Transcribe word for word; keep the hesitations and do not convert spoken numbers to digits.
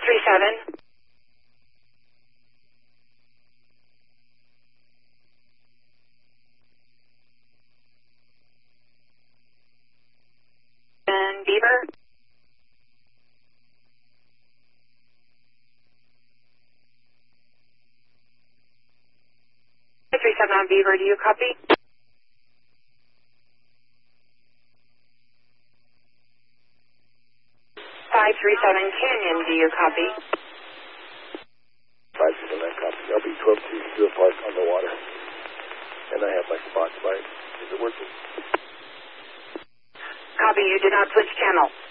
three seven. And Beaver. three seven on Beaver, do you copy? five three seven Canyon, do you copy? five seven nine copy. I'll be twelve two zero Park on the water. And I have my spot light. Is it working? Copy, you did not switch channel.